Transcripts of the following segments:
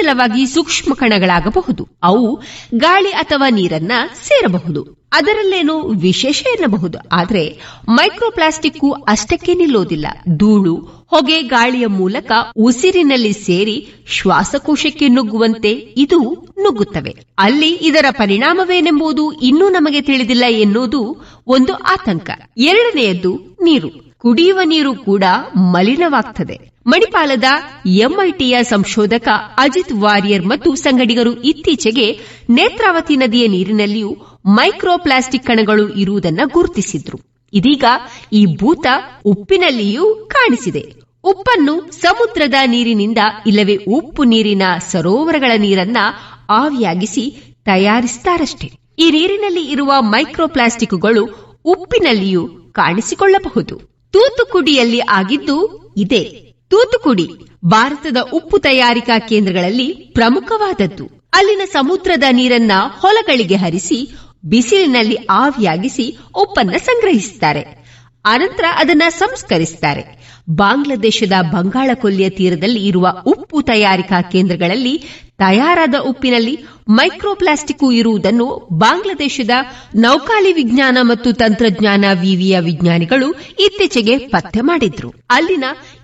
ಚಂಚಲವಾಗಿ ಸೂಕ್ಷ್ಮ ಕಣಗಳಾಗಬಹುದು. ಅವು ಗಾಳಿ ಅಥವಾ ನೀರನ್ನ ಸೇರಬಹುದು. ಅದರಲ್ಲೇನೋ ವಿಶೇಷ ಎನ್ನಬಹುದು. ಆದರೆ ಮೈಕ್ರೋಪ್ಲಾಸ್ಟಿಕ್ ಅಷ್ಟಕ್ಕೆ ನಿಲ್ಲೋದಿಲ್ಲ. ಧೂಳು, ಹೊಗೆ, ಗಾಳಿಯ ಮೂಲಕ ಉಸಿರಿನಲ್ಲಿ ಸೇರಿ ಶ್ವಾಸಕೋಶಕ್ಕೆ ನುಗ್ಗುವಂತೆ ಇದು ನುಗ್ಗುತ್ತವೆ. ಅಲ್ಲಿ ಇದರ ಪರಿಣಾಮವೇನೆಂಬುದು ಇನ್ನೂ ನಮಗೆ ತಿಳಿದಿಲ್ಲ ಎನ್ನುವುದು ಒಂದು ಆತಂಕ. ಎರಡನೆಯದ್ದು ನೀರು. ಕುಡಿಯುವ ನೀರು ಕೂಡ ಮಲಿನವಾಗ್ತದೆ. ಮಣಿಪಾಲದ ಎಂಐಟಿಯ ಸಂಶೋಧಕ ಅಜಿತ್ ವಾರಿಯರ್ ಮತ್ತು ಸಂಗಡಿಗರು ಇತ್ತೀಚೆಗೆ ನೇತ್ರಾವತಿ ನದಿಯ ನೀರಿನಲ್ಲಿಯೂ ಮೈಕ್ರೋಪ್ಲಾಸ್ಟಿಕ್ ಕಣಗಳು ಇರುವುದನ್ನು ಗುರುತಿಸಿದ್ರು. ಇದೀಗ ಈ ಭೂತ ಉಪ್ಪಿನಲ್ಲಿಯೂ ಕಾಣಿಸಿದೆ. ಉಪ್ಪನ್ನು ಸಮುದ್ರದ ನೀರಿನಿಂದ ಇಲ್ಲವೇ ಉಪ್ಪು ನೀರಿನ ಸರೋವರಗಳ ನೀರನ್ನ ಆವಿಯಾಗಿಸಿ ತಯಾರಿಸುತ್ತಾರಷ್ಟೇ. ಈ ನೀರಿನಲ್ಲಿ ಇರುವ ಮೈಕ್ರೋಪ್ಲಾಸ್ಟಿಕ್ಗಳು ಉಪ್ಪಿನಲ್ಲಿಯೂ ಕಾಣಿಸಿಕೊಳ್ಳಬಹುದು. ತೂತುಕುಡಿಯಲ್ಲಿ ಆಗಿದ್ದು ಇದೆ. ತೂತುಕುಡಿ ಭಾರತದ ಉಪ್ಪು ತಯಾರಿಕಾ ಕೇಂದ್ರಗಳಲ್ಲಿ ಪ್ರಮುಖವಾದದ್ದು. ಅಲ್ಲಿನ ಸಮುದ್ರದ ನೀರನ್ನ ಹೊಲಗಳಿಗೆ ಹರಿಸಿ ಬಿಸಿಲಿನಲ್ಲಿ ಆವಿಯಾಗಿಸಿ ಉಪ್ಪನ್ನ ಸಂಗ್ರಹಿಸುತ್ತಾರೆ. ಆನಂತರ ಅದನ್ನ ಸಂಸ್ಕರಿಸುತ್ತಾರೆ. ಬಾಂಗ್ಲಾದೇಶದ ಬಂಗಾಳ ಕೊಲ್ಲಿಯ ತೀರದಲ್ಲಿ ಇರುವ ಉಪ್ಪು ತಯಾರಿಕಾ ಕೇಂದ್ರಗಳಲ್ಲಿ ತಯಾರಾದ ಉಪ್ಪಿನಲ್ಲಿ ಮೈಕ್ರೋಪ್ಲಾಸ್ಟಿಕ್ ಇರುವುದನ್ನು ಬಾಂಗ್ಲಾದೇಶದ ನೌಕಾಲಿ ವಿಜ್ಞಾನ ಮತ್ತು ತಂತ್ರಜ್ಞಾನ ವಿವಿಯ ವಿಜ್ಞಾನಿಗಳು ಇತ್ತೀಚೆಗೆ ಪತ್ತೆ ಮಾಡಿದ್ರು. ಅಲ್ಲಿನ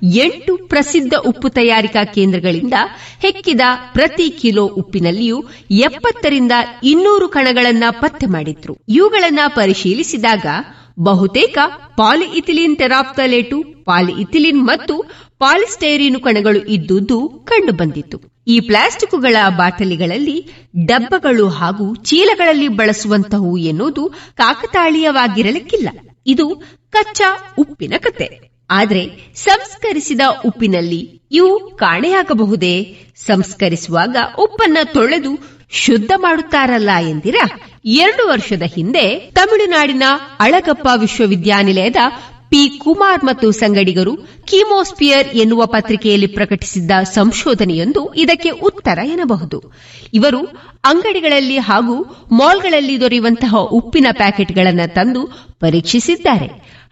8 ಪ್ರಸಿದ್ಧ ಉಪ್ಪು ತಯಾರಿಕಾ ಕೇಂದ್ರಗಳಿಂದ ಹೆಕ್ಕಿದ ಪ್ರತಿ ಕಿಲೋ ಉಪ್ಪಿನಲ್ಲಿಯೂ 70 ರಿಂದ 200 ಕಣಗಳನ್ನ ಪತ್ತೆ ಮಾಡಿದ್ರು. ಇವುಗಳನ್ನ ಪರಿಶೀಲಿಸಿದಾಗ ಬಹುತೇಕ ಪಾಲಿಇಥಿಲೀನ್ ಟೆರಾಫ್ಥಲೇಟು, ಪಾಲಿಇಥಿಲೀನ್ ಮತ್ತು ಪಾಲಿಸ್ಟೈರೀನು ಕಣಗಳು ಇದ್ದುದು ಕಂಡುಬಂದಿತ್ತು. ಈ ಪ್ಲಾಸ್ಟಿಕ್ಗಳ ಬಾಟಲಿಗಳಲ್ಲಿ, ಡಬ್ಬಗಳು ಹಾಗೂ ಚೀಲಗಳಲ್ಲಿ ಬಳಸುವಂತಹವು ಎನ್ನುವುದು ಕಾಕತಾಳೀಯವಾಗಿರಲಿಕ್ಕಿಲ್ಲ. ಇದು ಕಚ್ಚಾ ಉಪ್ಪಿನ ಕತೆ. ಆದರೆ ಸಂಸ್ಕರಿಸಿದ ಉಪ್ಪಿನಲ್ಲಿ ಇವು ಕಾಣೆಯಾಗಬಹುದೇ? ಸಂಸ್ಕರಿಸುವಾಗ ಉಪ್ಪನ್ನ ತೊಳೆದು ಶುದ್ಧ ಮಾಡುತ್ತಾರಲ್ಲ ಎಂದಿರಾ? 2 ವರ್ಷದ ಹಿಂದೆ ತಮಿಳುನಾಡಿನ ಅಳಗಪ್ಪ ವಿಶ್ವವಿದ್ಯಾನಿಲಯದ ಪಿ ಕುಮಾರ್ ಮತ್ತು ಸಂಗಡಿಗರು ಕೀಮೋಸ್ಪಿಯರ್ ಎನ್ನುವ ಪತ್ರಿಕೆಯಲ್ಲಿ ಪ್ರಕಟಿಸಿದ್ದ ಸಂಶೋಧನೆಯೊಂದು ಇದಕ್ಕೆ ಉತ್ತರ ಎನ್ನಬಹುದು. ಇವರು ಅಂಗಡಿಗಳಲ್ಲಿ ಹಾಗೂ ಮಾಲ್ಗಳಲ್ಲಿ ದೊರೆಯುವಂತಹ ಉಪ್ಪಿನ ಪ್ಯಾಕೆಟ್ಗಳನ್ನು ತಂದು ಪರೀಕ್ಷಿಸಿದ್ದಾರೆ.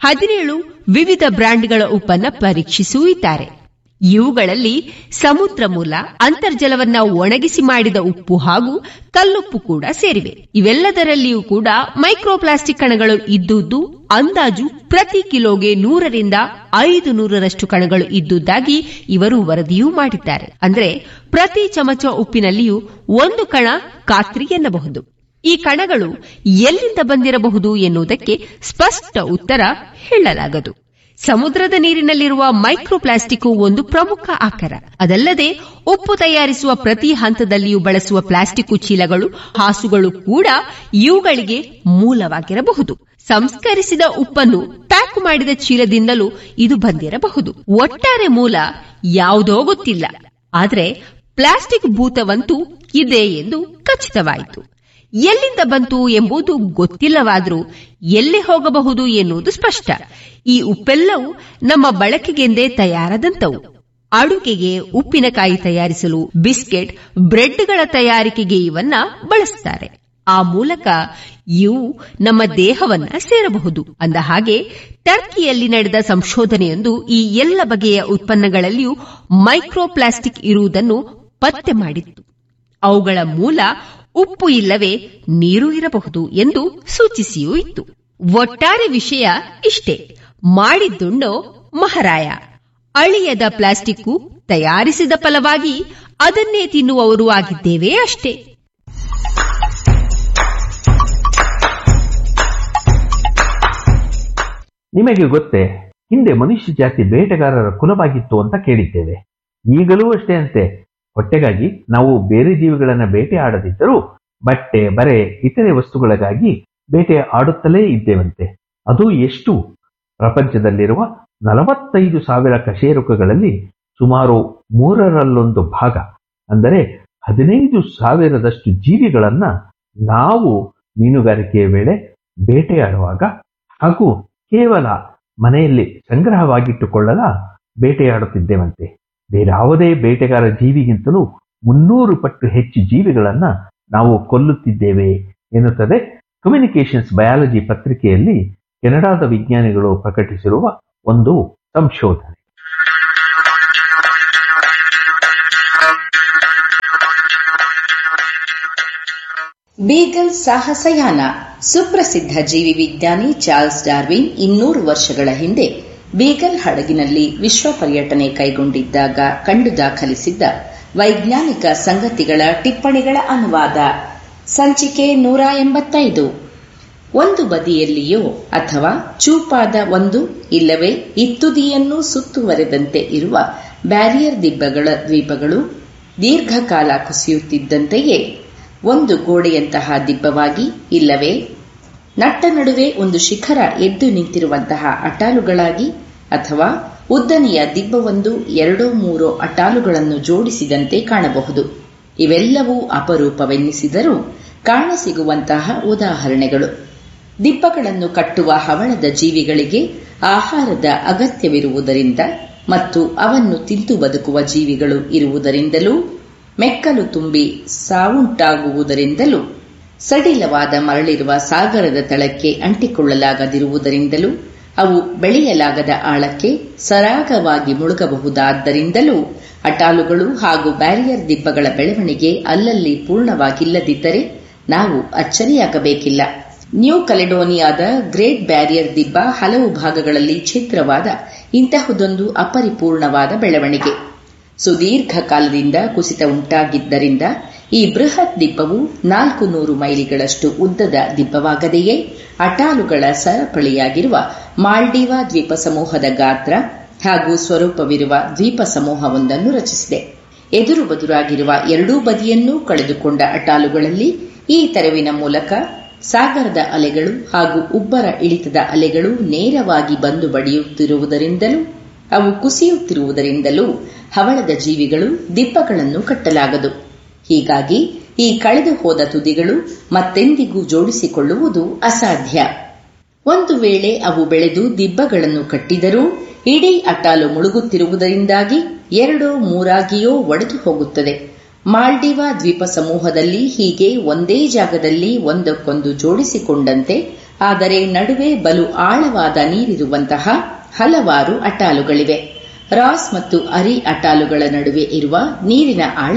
17 ವಿವಿಧ ಬ್ರ್ಯಾಂಡ್ಗಳ ಉಪ್ಪನ್ನು ಪರೀಕ್ಷಿಸುತ್ತಿದ್ದಾರೆ. ಇವುಗಳಲ್ಲಿ ಸಮುದ್ರ ಮೂಲ, ಅಂತರ್ಜಲವನ್ನ ಒಣಗಿಸಿ ಮಾಡಿದ ಉಪ್ಪು ಹಾಗೂ ಕಲ್ಲುಪ್ಪು ಕೂಡ ಸೇರಿವೆ. ಇವೆಲ್ಲದರಲ್ಲಿಯೂ ಕೂಡ ಮೈಕ್ರೋಪ್ಲಾಸ್ಟಿಕ್ ಕಣಗಳು ಇದ್ದುದು ಅಂದಾಜು ಪ್ರತಿ ಕಿಲೋಗೆ 100 ರಿಂದ 500ರಷ್ಟು ಕಣಗಳು ಇದ್ದುದಾಗಿ ಇವರು ವರದಿಯೂ ಮಾಡಿದ್ದಾರೆ. ಅಂದ್ರೆ ಪ್ರತಿ ಚಮಚ ಉಪ್ಪಿನಲ್ಲಿಯೂ 1 ಕಣ ಖಾತ್ರಿ ಎನ್ನಬಹುದು. ಈ ಕಣಗಳು ಎಲ್ಲಿಂದ ಬಂದಿರಬಹುದು ಎನ್ನುವುದಕ್ಕೆ ಸ್ಪಷ್ಟ ಉತ್ತರ ಹೇಳಲಾಗದು. ಸಮುದ್ರದ ನೀರಿನಲ್ಲಿರುವ ಮೈಕ್ರೋಪ್ಲಾಸ್ಟಿಕ್ ಒಂದು ಪ್ರಮುಖ ಆಕರ. ಅದಲ್ಲದೆ ಉಪ್ಪು ತಯಾರಿಸುವ ಪ್ರತಿ ಹಂತದಲ್ಲಿಯೂ ಬಳಸುವ ಪ್ಲಾಸ್ಟಿಕ್ ಚೀಲಗಳು, ಹಾಸುಗಳು ಕೂಡ ಇವುಗಳಿಗೆ ಮೂಲವಾಗಿರಬಹುದು. ಸಂಸ್ಕರಿಸಿದ ಉಪ್ಪನ್ನು ಪ್ಯಾಕ್ ಮಾಡಿದ ಚೀಲದಿಂದಲೂ ಇದು ಬಂದಿರಬಹುದು. ಒಟ್ಟಾರೆ ಮೂಲ ಯಾವುದೋ ಗೊತ್ತಿಲ್ಲ. ಆದರೆ ಪ್ಲಾಸ್ಟಿಕ್ ಭೂತವಂತೂ ಇದೆ ಎಂದು ಖಚಿತವಾಯಿತು. ಎಲ್ಲಿಂದ ಬಂತು ಎಂಬುದು ಗೊತ್ತಿಲ್ಲವಾದರೂ ಎಲ್ಲಿ ಹೋಗಬಹುದು ಎನ್ನುವುದು ಸ್ಪಷ್ಟ. ಈ ಉಪ್ಪೆಲ್ಲವೂ ನಮ್ಮ ಬಳಕೆಗೆಂದೇ ತಯಾರಾದಂತವು. ಅಡುಗೆಗೆ, ಉಪ್ಪಿನಕಾಯಿ ತಯಾರಿಸಲು, ಬಿಸ್ಕೆಟ್, ಬ್ರೆಡ್ಗಳ ತಯಾರಿಕೆಗೆ ಇವನ್ನ ಬಳಸುತ್ತಾರೆ. ಆ ಮೂಲಕ ಇವು ನಮ್ಮ ದೇಹವನ್ನ ಸೇರಬಹುದು. ಅಂದ ಹಾಗೆ ಟರ್ಕಿಯಲ್ಲಿ ನಡೆದ ಸಂಶೋಧನೆಯೊಂದು ಈ ಎಲ್ಲ ಬಗೆಯ ಉತ್ಪನ್ನಗಳಲ್ಲಿಯೂ ಮೈಕ್ರೋಪ್ಲಾಸ್ಟಿಕ್ ಇರುವುದನ್ನು ಪತ್ತೆ ಮಾಡಿತ್ತು. ಅವುಗಳ ಮೂಲ ಉಪ್ಪು ಇಲ್ಲವೇ ನೀರು ಇರಬಹುದು ಎಂದು ಸೂಚಿಸಿಯೂ ಇತ್ತು. ಒಟ್ಟಾರೆ ವಿಷಯ ಇಷ್ಟೇ. ಮಾಡಿದ್ದುಣ್ಣೋ ಮಹಾರಾಯ. ಅಳಿಯದ ಪ್ಲಾಸ್ಟಿಕ್ ತಯಾರಿಸಿದ ಫಲವಾಗಿ ಅದನ್ನೇ ತಿನ್ನುವವರು ಆಗಿದ್ದೇವೆ ಅಷ್ಟೇ. ನಿಮಗೆ ಗೊತ್ತೇ, ಹಿಂದೆ ಮನುಷ್ಯ ಜಾತಿ ಬೇಟೆಗಾರರ ಕುಲವಾಗಿತ್ತು ಅಂತ ಕೇಳಿದ್ದೇವೆ. ಈಗಲೂ ಅಷ್ಟೇ ಅಂತೆ. ಹೊಟ್ಟೆಗಾಗಿ ನಾವು ಬೇರೆ ಜೀವಿಗಳನ್ನ ಬೇಟೆ ಆಡದಿದ್ದರೂ ಬಟ್ಟೆ, ಬರೆ, ಇತರೆ ವಸ್ತುಗಳಿಗಾಗಿ ಬೇಟೆ ಆಡುತ್ತಲೇ ಇದ್ದೇವಂತೆ. ಅದು ಎಷ್ಟು? ಪ್ರಪಂಚದಲ್ಲಿರುವ 45,000 ಕಶೇರುಕಗಳಲ್ಲಿ ಸುಮಾರು 1/3 ಭಾಗ, ಅಂದರೆ 15,000ರಷ್ಟು ಜೀವಿಗಳನ್ನ ನಾವು ಮೀನುಗಾರಿಕೆಯ ವೇಳೆ ಬೇಟೆಯಾಡುವಾಗ ಹಾಗೂ ಕೇವಲ ಮನೆಯಲ್ಲಿ ಸಂಗ್ರಹವಾಗಿಟ್ಟುಕೊಳ್ಳಲ ಬೇಟೆಯಾಡುತ್ತಿದ್ದೇವಂತೆ. ಬೇರಾವುದೇ ಬೇಟೆಗಾರ ಜೀವಿಗಿಂತಲೂ 300 ಪಟ್ಟು ಹೆಚ್ಚು ಜೀವಿಗಳನ್ನ ನಾವು ಕೊಲ್ಲುತ್ತಿದ್ದೇವೆ ಎನ್ನುತ್ತದೆ ಕಮ್ಯುನಿಕೇಷನ್ಸ್ ಬಯಾಲಜಿ ಪತ್ರಿಕೆಯಲ್ಲಿ ಕೆನಡಾದ ವಿಜ್ಞಾನಿಗಳು ಪ್ರಕಟಿಸಿರುವ ಒಂದು ಸಂಶೋಧನೆ. ಬೀಗಲ್ ಸಾಹಸಯಾನ. ಸುಪ್ರಸಿದ್ಧ ಜೀವಿ ವಿಜ್ಞಾನಿ ಚಾರ್ಲ್ಸ್ ಡಾರ್ವಿನ್ 200 ವರ್ಷಗಳ ಹಿಂದೆ ಬೀಗಲ್ ಹಡಗಿನಲ್ಲಿ ವಿಶ್ವ ಪರ್ಯಟನೆ ಕೈಗೊಂಡಿದ್ದಾಗ ಕಂಡು ದಾಖಲಿಸಿದ್ದ ವೈಜ್ಞಾನಿಕ ಸಂಗತಿಗಳ ಟಿಪ್ಪಣಿಗಳ ಅನುವಾದ. ಸಂಚಿಕೆ 185. ಒಂದು ಬದಿಯಲ್ಲಿಯೋ ಅಥವಾ ಚೂಪಾದ ಒಂದು ಇಲ್ಲವೇ ಇತ್ತುದಿಯನ್ನು ಸುತ್ತುವರೆದಂತೆ ಇರುವ ಬ್ಯಾರಿಯರ್ ದಿಬ್ಬಗಳ ದ್ವೀಪಗಳು ದೀರ್ಘಕಾಲ ಕುಸಿಯುತ್ತಿದ್ದಂತೆಯೇ ಒಂದು ಗೋಡೆಯಂತಹ ದಿಬ್ಬವಾಗಿ ಇಲ್ಲವೇ ನಟ್ಟ ನಡುವೆ ಒಂದು ಶಿಖರ ಎದ್ದು ನಿಂತಿರುವಂತಹ ಅಟಾಲುಗಳಾಗಿ ಅಥವಾ ಉದ್ದನೆಯ ದಿಬ್ಬವೊಂದು 2-3 ಅಟಾಲುಗಳನ್ನು ಜೋಡಿಸಿದಂತೆ ಕಾಣಬಹುದು. ಇವೆಲ್ಲವೂ ಅಪರೂಪವೆನ್ನಿಸಿದರೂ ಕಾಣಸಿಗುವಂತಹ ಉದಾಹರಣೆಗಳು. ದಿಬ್ಬಗಳನ್ನು ಕಟ್ಟುವ ಹವಳದ ಜೀವಿಗಳಿಗೆ ಆಹಾರದ ಅಗತ್ಯವಿರುವುದರಿಂದ ಮತ್ತು ಅವನ್ನು ತಿಂದು ಬದುಕುವ ಜೀವಿಗಳು ಇರುವುದರಿಂದಲೂ, ಮೆಕ್ಕಲು ತುಂಬಿ ಸಾವುಂಟಾಗುವುದರಿಂದಲೂ, ಸಡಿಲವಾದ ಮರಳಿರುವ ಸಾಗರದ ತಳಕ್ಕೆ ಅಂಟಿಕೊಳ್ಳಲಾಗದಿರುವುದರಿಂದಲೂ, ಅವು ಬೆಳೆಯಲಾಗದ ಆಳಕ್ಕೆ ಸರಾಗವಾಗಿ ಮುಳುಗಬಹುದಾದ್ದರಿಂದಲೂ ಅಟಾಲುಗಳು ಹಾಗೂ ಬ್ಯಾರಿಯರ್ ದಿಬ್ಬಗಳ ಬೆಳವಣಿಗೆ ಅಲ್ಲಲ್ಲಿ ಪೂರ್ಣವಾಗಿಲ್ಲದಿದ್ದರೆ ನಾವು ಅಚ್ಚರಿಯಾಗಬೇಕಿಲ್ಲ. ನ್ಯೂ ಕಲೆಡೋನಿಯಾದ ಗ್ರೇಟ್ ಬ್ಯಾರಿಯರ್ ದಿಬ್ಬ ಹಲವು ಭಾಗಗಳಲ್ಲಿ ಛಿದ್ರವಾದ ಇಂತಹುದೊಂದು ಅಪರಿಪೂರ್ಣವಾದ ಬೆಳವಣಿಗೆ. ಸುದೀರ್ಘ ಕಾಲದಿಂದ ಕುಸಿತ ಉಂಟಾಗಿದ್ದರಿಂದ ಈ ಬೃಹತ್ ದಿಬ್ಬವು 400 ಮೈಲಿಗಳಷ್ಟು ಉದ್ದದ ದಿಬ್ಬವಾಗದೆಯೇ ಅಟಾಲುಗಳ ಸರಪಳಿಯಾಗಿರುವ ಮಾಲ್ಡೀವಾ ದ್ವೀಪ ಸಮೂಹದ ಗಾತ್ರ ಹಾಗೂ ಸ್ವರೂಪವಿರುವ ದ್ವೀಪ ಸಮೂಹವೊಂದನ್ನು ರಚಿಸಿದೆ. ಎದುರು ಬದುರಾಗಿರುವ ಎರಡೂ ಬದಿಯನ್ನೂ ಕಳೆದುಕೊಂಡ ಅಟಾಲುಗಳಲ್ಲಿ ಈ ತೆರವಿನ ಮೂಲಕ ಸಾಗರದ ಅಲೆಗಳು ಹಾಗೂ ಉಬ್ಬರ ಇಳಿತದ ಅಲೆಗಳು ನೇರವಾಗಿ ಬಂದು ಬಡಿಯುತ್ತಿರುವುದರಿಂದಲೂ ಅವು ಕುಸಿಯುತ್ತಿರುವುದರಿಂದಲೂ ಹವಳದ ಜೀವಿಗಳು ದಿಬ್ಬಗಳನ್ನು ಕಟ್ಟಲಾಗದು. ಹೀಗಾಗಿ ಈ ಕಳೆದು ಹೋದ ತುದಿಗಳು ಮತ್ತೆಂದಿಗೂ ಜೋಡಿಸಿಕೊಳ್ಳುವುದು ಅಸಾಧ್ಯ. ಒಂದು ವೇಳೆ ಅವು ಬೆಳೆದು ದಿಬ್ಬಗಳನ್ನು ಕಟ್ಟಿದರೂ ಇಡೀ ಅಟಾಲು ಮುಳುಗುತ್ತಿರುವುದರಿಂದಾಗಿ 2-3 ಒಡೆದು ಹೋಗುತ್ತದೆ. ಮಾಲ್ಡೀವಾ ದ್ವೀಪ ಸಮೂಹದಲ್ಲಿ ಹೀಗೆ ಒಂದೇ ಜಾಗದಲ್ಲಿ ಒಂದಕ್ಕೊಂದು ಜೋಡಿಸಿಕೊಂಡಂತೆ ಆದರೆ ನಡುವೆ ಬಲು ಆಳವಾದ ನೀರಿರುವಂತಹ ಹಲವಾರು ಅಟಾಲುಗಳಿವೆ. ರಾಸ್ ಮತ್ತು ಅರಿ ಅಟಾಲುಗಳ ನಡುವೆ ಇರುವ ನೀರಿನ ಆಳ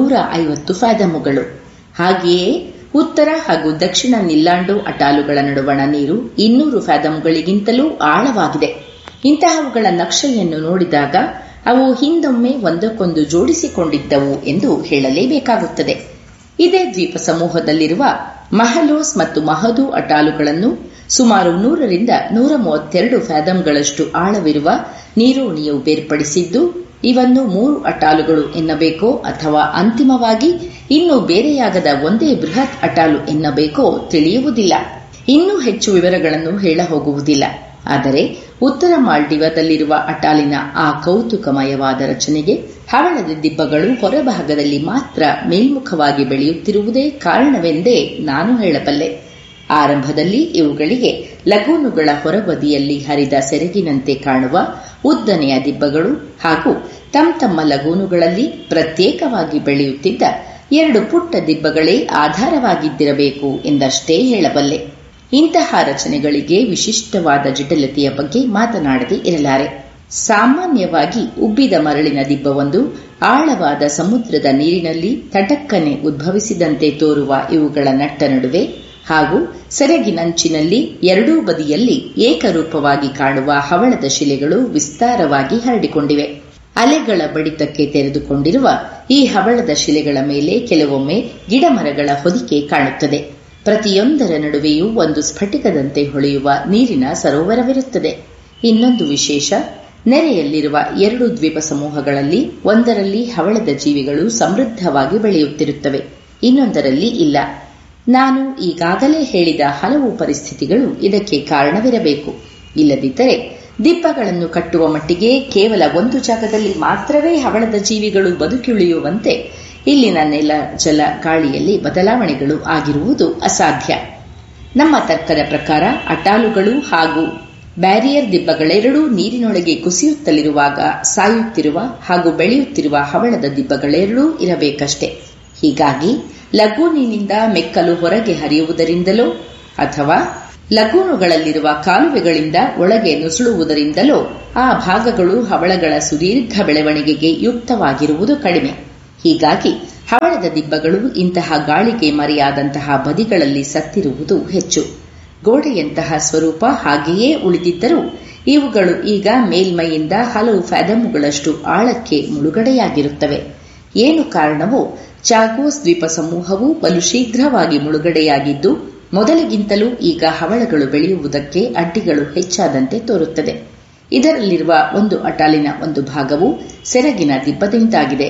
150 ಫ್ಯಾದಮುಗಳು. ಹಾಗೆಯೇ ಉತ್ತರ ಹಾಗೂ ದಕ್ಷಿಣ ನಿಲ್ಲಾಂಡೋ ಅಟಾಲುಗಳ ನಡುವಣ ನೀರು 200 ಫ್ಯಾದಮ್ಗಳಿಗಿಂತಲೂ ಆಳವಾಗಿದೆ. ಇಂತಹವುಗಳ ನಕ್ಷೆಯನ್ನು ನೋಡಿದಾಗ ಅವು ಹಿಂದೊಮ್ಮೆ ಒಂದಕ್ಕೊಂದು ಜೋಡಿಸಿಕೊಂಡಿದ್ದವು ಎಂದು ಹೇಳಲೇಬೇಕಾಗುತ್ತದೆ. ಇದೇ ದ್ವೀಪ ಸಮೂಹದಲ್ಲಿರುವ ಮಹಲೋಸ್ ಮತ್ತು ಮಹದೂ ಅಟಾಲುಗಳನ್ನು ಸುಮಾರು 100ರಿಂದ 132 ಫ್ಯಾದಮ್ಗಳಷ್ಟು ಆಳವಿರುವ ನೀರೋಣಿಯು ಬೇರ್ಪಡಿಸಿದ್ದು, ಇವನ್ನು 3 ಅಟಾಲುಗಳು ಎನ್ನಬೇಕೋ ಅಥವಾ ಅಂತಿಮವಾಗಿ ಇನ್ನೂ ಬೇರೆಯಾಗದ ಒಂದೇ ಬೃಹತ್ ಅಟಾಲು ಎನ್ನಬೇಕೋ ತಿಳಿಯುವುದಿಲ್ಲ. ಇನ್ನೂ ಹೆಚ್ಚು ವಿವರಗಳನ್ನು ಹೇಳ ಹೋಗುವುದಿಲ್ಲ. ಆದರೆ ಉತ್ತರ ಮಾಲ್ಡೀವಾದಲ್ಲಿರುವ ಅಟಾಲಿನ ಆ ಕೌತುಕಮಯವಾದ ರಚನೆಗೆ ಹವಳದ ದಿಬ್ಬಗಳು ಹೊರಭಾಗದಲ್ಲಿ ಮಾತ್ರ ಮೇಲ್ಮುಖವಾಗಿ ಬೆಳೆಯುತ್ತಿರುವುದೇ ಕಾರಣವೆಂದೇ ನಾನು ಹೇಳಬಲ್ಲೆ. ಆರಂಭದಲ್ಲಿ ಇವುಗಳಿಗೆ ಲಗೂನುಗಳ ಹೊರಬದಿಯಲ್ಲಿ ಹರಿದ ಸೆರಗಿನಂತೆ ಕಾಣುವ ಉದ್ದನೆಯ ದಿಬ್ಬಗಳು ಹಾಗೂ ತಮ್ಮ ಲಗೂನುಗಳಲ್ಲಿ ಪ್ರತ್ಯೇಕವಾಗಿ ಬೆಳೆಯುತ್ತಿದ್ದ 2 ಪುಟ್ಟ ದಿಬ್ಬಗಳೇ ಆಧಾರವಾಗಿದ್ದಿರಬೇಕು ಎಂದಷ್ಟೇ ಹೇಳಬಲ್ಲೆ. ಇಂತಹ ರಚನೆಗಳಿಗೆ ವಿಶಿಷ್ಟವಾದ ಜಟಿಲತೆಯ ಬಗ್ಗೆ ಮಾತನಾಡದೆ ಇರಲಾರೆ. ಸಾಮಾನ್ಯವಾಗಿ ಉಬ್ಬಿದ ಮರಳಿನ ದಿಬ್ಬವೊಂದು ಆಳವಾದ ಸಮುದ್ರದ ನೀರಿನಲ್ಲಿ ತಟಕ್ಕನೆ ಉದ್ಭವಿಸಿದಂತೆ ತೋರುವ ಇವುಗಳ ನಟ್ಟ ನಡುವೆ ಹಾಗೂ ಸೆರಗಿನಂಚಿನಲ್ಲಿ ಎರಡೂ ಬದಿಯಲ್ಲಿ ಏಕರೂಪವಾಗಿ ಕಾಣುವ ಹವಳದ ಶಿಲೆಗಳು ವಿಸ್ತಾರವಾಗಿ ಹರಡಿಕೊಂಡಿವೆ. ಅಲೆಗಳ ಬಡಿತಕ್ಕೆ ತೆರೆದುಕೊಂಡಿರುವ ಈ ಹವಳದ ಶಿಲೆಗಳ ಮೇಲೆ ಕೆಲವೊಮ್ಮೆ ಗಿಡಮರಗಳ ಹೊದಿಕೆ ಕಾಣುತ್ತದೆ. ಪ್ರತಿಯೊಂದರ ನಡುವೆಯೂ ಒಂದು ಸ್ಫಟಿಕದಂತೆ ಹೊಳೆಯುವ ನೀರಿನ ಸರೋವರವಿರುತ್ತದೆ. ಇನ್ನೊಂದು ವಿಶೇಷ, ನೆರೆಯಲ್ಲಿರುವ 2 ದ್ವೀಪ ಸಮೂಹಗಳಲ್ಲಿ ಒಂದರಲ್ಲಿ ಹವಳದ ಜೀವಿಗಳು ಸಮೃದ್ಧವಾಗಿ ಬೆಳೆಯುತ್ತಿರುತ್ತವೆ, ಇನ್ನೊಂದರಲ್ಲಿ ಇಲ್ಲ. ನಾನು ಈಗಾಗಲೇ ಹೇಳಿದ ಹಲವು ಪರಿಸ್ಥಿತಿಗಳು ಇದಕ್ಕೆ ಕಾರಣವಿರಬೇಕು. ಇಲ್ಲದಿದ್ದರೆ ದಿಬ್ಬಗಳನ್ನು ಕಟ್ಟುವ ಮಟ್ಟಿಗೆ ಕೇವಲ ಒಂದು ಜಾಗದಲ್ಲಿ ಮಾತ್ರವೇ ಹವಳದ ಜೀವಿಗಳು ಬದುಕುಳಿಯುವಂತೆ ಇಲ್ಲಿನ ನೆಲ, ಜಲ, ಗಾಳಿಯಲ್ಲಿ ಬದಲಾವಣೆಗಳು ಆಗಿರುವುದು ಅಸಾಧ್ಯ. ನಮ್ಮ ತರ್ಕದ ಪ್ರಕಾರ ಅಟಾಲುಗಳು ಹಾಗೂ ಬ್ಯಾರಿಯರ್ ದಿಬ್ಬಗಳೆರಡೂ ನೀರಿನೊಳಗೆ ಕುಸಿಯುತ್ತಲಿರುವಾಗ ಸಾಯುತ್ತಿರುವ ಹಾಗೂ ಬೆಳೆಯುತ್ತಿರುವ ಹವಳದ ದಿಬ್ಬಗಳೆರಡೂ ಇರಬೇಕಷ್ಟೆ. ಹೀಗಾಗಿ ಲಗೂನಿನಿಂದ ಮೆಕ್ಕಲು ಹೊರಗೆ ಹರಿಯುವುದರಿಂದಲೋ ಅಥವಾ ಲಗೂನುಗಳಲ್ಲಿರುವ ಕಾಲುವೆಗಳಿಂದ ಒಳಗೆ ನುಸುಳುವುದರಿಂದಲೋ ಆ ಭಾಗಗಳು ಹವಳಗಳ ಸುದೀರ್ಘ ಬೆಳವಣಿಗೆಗೆ ಯುಕ್ತವಾಗಿರುವುದು ಕಡಿಮೆ. ಹೀಗಾಗಿ ಹವಳದ ದಿಬ್ಬಗಳು ಇಂತಹ ಗಾಳಿಗೆ ಮರೆಯಾದಂತಹ ಬದಿಗಳಲ್ಲಿ ಸತ್ತಿರುವುದು ಹೆಚ್ಚು. ಗೋಡೆಯಂತಹ ಸ್ವರೂಪ ಹಾಗೆಯೇ ಉಳಿದಿದ್ದರೂ ಇವುಗಳು ಈಗ ಮೇಲ್ಮೈಯಿಂದ ಹಲವು ಫ್ಯಾದಮ್ಗಳಷ್ಟು ಆಳಕ್ಕೆ ಮುಳುಗಡೆಯಾಗಿರುತ್ತವೆ. ಏನು ಕಾರಣವೋ ಚಾಗೋಸ್ ದ್ವೀಪ ಸಮೂಹವು ಬಲು ಶೀಘ್ರವಾಗಿ ಮುಳುಗಡೆಯಾಗಿದ್ದು ಮೊದಲಿಗಿಂತಲೂ ಈಗ ಹವಳಗಳು ಬೆಳೆಯುವುದಕ್ಕೆ ಅಡ್ಡಿಗಳು ಹೆಚ್ಚಾದಂತೆ ತೋರುತ್ತದೆ. ಇದರಲ್ಲಿರುವ ಒಂದು ಅಟಾಲಿನ ಒಂದು ಭಾಗವು ಸೆರಗಿನ ದಿಬ್ಬದಿಂದಾಗಿದೆ.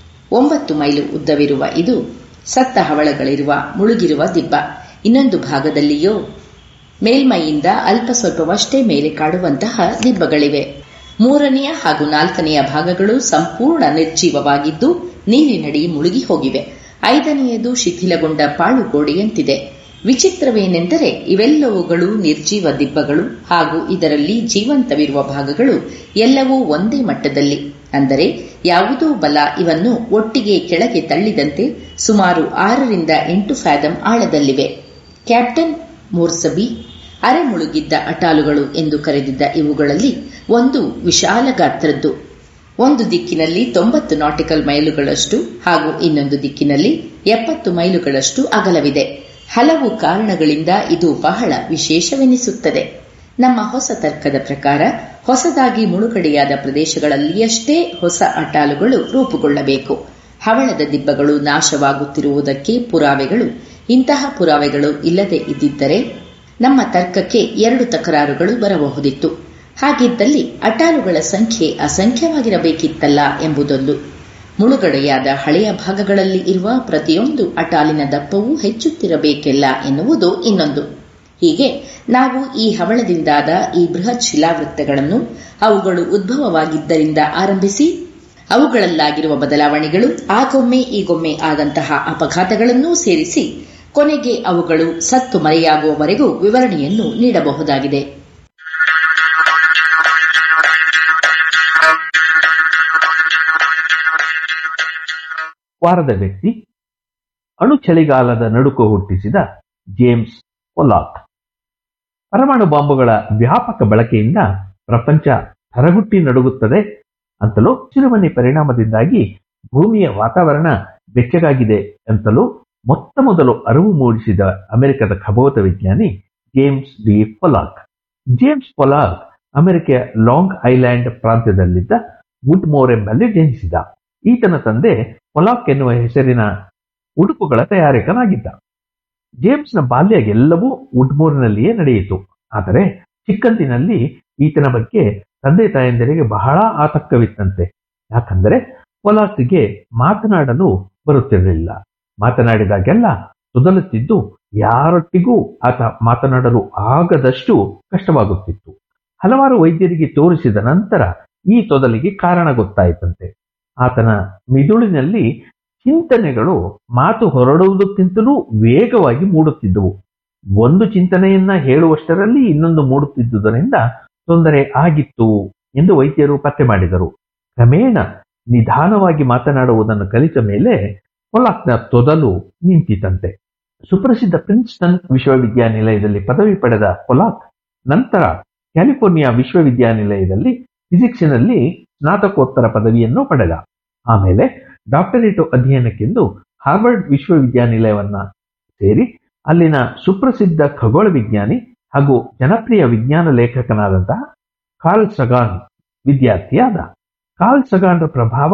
9 ಮೈಲು ಉದ್ದವಿರುವ ಇದು ಸತ್ತ ಹವಳಗಳಿರುವ ಮುಳುಗಿರುವ ದಿಬ್ಬ. ಇನ್ನೊಂದು ಭಾಗದಲ್ಲಿಯೋ ಮೇಲ್ಮೈಯಿಂದ ಅಲ್ಪ ಸ್ವಲ್ಪವಷ್ಟೇ ಮೇಲೆ ಕಾಡುವಂತಹ ದಿಬ್ಬಗಳಿವೆ. 3ನೇ ಹಾಗೂ 4ನೆಯ ಭಾಗಗಳು ಸಂಪೂರ್ಣ ನಿರ್ಜೀವವಾಗಿದ್ದು ನೀರಿನಡಿ ಮುಳುಗಿ ಹೋಗಿವೆ. 5ನೆಯದು ಶಿಥಿಲಗೊಂಡ ಪಾಳುಗೋಡೆಯಂತಿದೆ. ವಿಚಿತ್ರವೇನೆಂದರೆ ಇವೆಲ್ಲವುಗಳು ನಿರ್ಜೀವ ದಿಬ್ಬಗಳು ಹಾಗೂ ಇದರಲ್ಲಿ ಜೀವಂತವಿರುವ ಭಾಗಗಳು ಎಲ್ಲವೂ ಒಂದೇ ಮಟ್ಟದಲ್ಲಿ, ಅಂದರೆ ಯಾವುದೋ ಬಲ ಇವನ್ನು ಒಟ್ಟಿಗೆ ಕೆಳಗೆ ತಳ್ಳಿದಂತೆ ಸುಮಾರು 6ರಿಂದ 8 ಫ್ಯಾದಮ್ ಆಳದಲ್ಲಿವೆ. ಕ್ಯಾಪ್ಟನ್ ಮೋರ್ಸಬಿ ಅರೆ ಮುಳುಗಿದ್ದ ಅಟಾಲುಗಳು ಎಂದು ಕರೆದಿದ್ದ ಇವುಗಳಲ್ಲಿ ಒಂದು ವಿಶಾಲ ಗಾತ್ರದ್ದು. ಒಂದು ದಿಕ್ಕಿನಲ್ಲಿ 90 ನಾಟಿಕಲ್ ಮೈಲುಗಳಷ್ಟು ಹಾಗೂ ಇನ್ನೊಂದು ದಿಕ್ಕಿನಲ್ಲಿ 70 ಮೈಲುಗಳಷ್ಟು ಅಗಲವಿದೆ. ಹಲವು ಕಾರಣಗಳಿಂದ ಇದು ಬಹಳ ವಿಶೇಷವೆನಿಸುತ್ತದೆ. ನಮ್ಮ ಹೊಸ ತರ್ಕದ ಪ್ರಕಾರ ಹೊಸದಾಗಿ ಮುಳುಗಡೆಯಾದ ಪ್ರದೇಶಗಳಲ್ಲಿಯಷ್ಟೇ ಹೊಸ ಅಟಾಲುಗಳು ರೂಪುಗೊಳ್ಳಬೇಕು. ಹವಳದ ದಿಬ್ಬಗಳು ನಾಶವಾಗುತ್ತಿರುವುದಕ್ಕೆ ಪುರಾವೆಗಳು, ಇಂತಹ ಪುರಾವೆಗಳು ಇಲ್ಲದೆ ಇದ್ದಿದ್ದರೆ ನಮ್ಮ ತರ್ಕಕ್ಕೆ 2 ತಕರಾರುಗಳು ಬರಬಹುದಿತ್ತು. ಹಾಗಿದ್ದಲ್ಲಿ ಅಟಾಲುಗಳ ಸಂಖ್ಯೆ ಅಸಂಖ್ಯವಾಗಿರಬೇಕಿತ್ತಲ್ಲ ಎಂಬುದೊಂದು. ಮುಳುಗಡೆಯಾದ ಹಳೆಯ ಭಾಗಗಳಲ್ಲಿ ಇರುವ ಪ್ರತಿಯೊಂದು ಅಟಾಲಿನ ದಪ್ಪವೂ ಹೆಚ್ಚುತ್ತಿರಬೇಕೆಲ್ಲ ಎನ್ನುವುದು ಇನ್ನೊಂದು. ಹೀಗೆ ನಾವು ಈ ಹವಳದಿಂದಾದ ಈ ಬೃಹತ್ ಶಿಲಾವೃತ್ತಗಳನ್ನು ಅವುಗಳು ಉದ್ಭವವಾಗಿದ್ದರಿಂದ ಆರಂಭಿಸಿ ಅವುಗಳಲ್ಲಾಗಿರುವ ಬದಲಾವಣೆಗಳು, ಆಗೊಮ್ಮೆ ಈಗೊಮ್ಮೆ ಆದಂತಹ ಅಪಘಾತಗಳನ್ನೂ ಸೇರಿಸಿ ಕೊನೆಗೆ ಅವುಗಳು ಸತ್ತು ಮರೆಯಾಗುವವರೆಗೂ ವಿವರಣೆಯನ್ನು ನೀಡಬಹುದಾಗಿದೆ. ವಾರದ ವ್ಯಕ್ತಿ ಅಣು ಚಳಿಗಾಲದ ನಡುಕು ಹುಟ್ಟಿಸಿದ ಜೇಮ್ಸ್ ಪೊಲಾಕ್. ಪರಮಾಣು ಬಾಂಬುಗಳ ವ್ಯಾಪಕ ಬಳಕೆಯಿಂದ ಪ್ರಪಂಚ ತರಗುಟ್ಟಿ ನಡುಗುತ್ತದೆ ಅಂತಲೂ, ಹಸಿರುಮನೆ ಪರಿಣಾಮದಿಂದಾಗಿ ಭೂಮಿಯ ವಾತಾವರಣ ಬೆಚ್ಚಗಾಗಿದೆ ಅಂತಲೂ ಮೊತ್ತ ಮೊದಲು ಅರಿವು ಮೂಡಿಸಿದ ಅಮೆರಿಕದ ಖಗೋಳ ವಿಜ್ಞಾನಿ James D Pollock. James Pollock ಅಮೆರಿಕೆಯ long island ಪ್ರಾಂತ್ಯದಲ್ಲಿದ್ದ ವುಡ್ಮೋರ್ ಎಂಬಲ್ಲಿ ಜನಿಸಿದ. ಈತನ ತಂದೆ ಪೊಲಾಕ್ ಎನ್ನುವ ಹೆಸರಿನ ಉಡುಪುಗಳ ತಯಾರಕನಾಗಿದ್ದ. ಜೇಮ್ಸ್ನ ಬಾಲ್ಯ ಎಲ್ಲವೂ ವುಡ್ಮೋರ್ನಲ್ಲಿಯೇ ನಡೆಯಿತು. ಆದರೆ ಚಿಕ್ಕಂದಿನಲ್ಲಿ ಈತನ ಬಗ್ಗೆ ತಂದೆ ತಾಯಂದಿರಿಗೆ ಬಹಳ ಆತಂಕವಿತ್ತಂತೆ. ಯಾಕಂದರೆ ಪೊಲಾಕ್ಗೆ ಮಾತನಾಡಲು ಬರುತ್ತಿರಲಿಲ್ಲ. ಮಾತನಾಡಿದಾಗೆಲ್ಲ ತೊದಲುತ್ತಿದ್ದು, ಯಾರೊಟ್ಟಿಗೂ ಆತ ಮಾತನಾಡಲು ಆಗದಷ್ಟು ಕಷ್ಟವಾಗುತ್ತಿತ್ತು. ಹಲವಾರು ವೈದ್ಯರಿಗೆ ತೋರಿಸಿದ ನಂತರ ಈ ತೊದಲಿಗೆ ಕಾರಣ ಗೊತ್ತಾಯಿತಂತೆ. ಆತನ ಮಿದುಳಿನಲ್ಲಿ ಚಿಂತನೆಗಳು ಮಾತು ಹೊರಡುವುದಕ್ಕಿಂತಲೂ ವೇಗವಾಗಿ ಮೂಡುತ್ತಿದ್ದವು. ಒಂದು ಚಿಂತನೆಯನ್ನ ಹೇಳುವಷ್ಟರಲ್ಲಿ ಇನ್ನೊಂದು ಮೂಡುತ್ತಿದ್ದುದರಿಂದ ತೊಂದರೆ ಆಗಿತ್ತು ಎಂದು ವೈದ್ಯರು ಪತ್ತೆ ಮಾಡಿದರು. ಕ್ರಮೇಣ ನಿಧಾನವಾಗಿ ಮಾತನಾಡುವುದನ್ನು ಕಲಿತ ಮೇಲೆ ಪೊಲಾಕ್ನ ತೊದಲು ನಿಂತಿತಂತೆ. ಸುಪ್ರಸಿದ್ಧ ಪ್ರಿನ್ಸ್ಟನ್ ವಿಶ್ವವಿದ್ಯಾನಿಲಯದಲ್ಲಿ ಪದವಿ ಪಡೆದ ಪೊಲಾಕ್ ನಂತರ ಕ್ಯಾಲಿಫೋರ್ನಿಯಾ ವಿಶ್ವವಿದ್ಯಾನಿಲಯದಲ್ಲಿ ಫಿಸಿಕ್ಸ್ನಲ್ಲಿ ಸ್ನಾತಕೋತ್ತರ ಪದವಿಯನ್ನು ಪಡೆದ. ಆಮೇಲೆ ಡಾಕ್ಟರೇಟ್ ಅಧ್ಯಯನಕ್ಕೆಂದು ಹಾರ್ವರ್ಡ್ ವಿಶ್ವವಿದ್ಯಾನಿಲಯವನ್ನ ಸೇರಿ ಅಲ್ಲಿನ ಸುಪ್ರಸಿದ್ಧ ಖಗೋಳ ವಿಜ್ಞಾನಿ ಹಾಗೂ ಜನಪ್ರಿಯ ವಿಜ್ಞಾನ ಲೇಖಕನಾದಂತಹ ಕಾರ್ಲ್ ಸಗಾನ್ ವಿದ್ಯಾರ್ಥಿಯಾದ. ಕಾರ್ಲ್ ಸಗಾನ್ರ ಪ್ರಭಾವ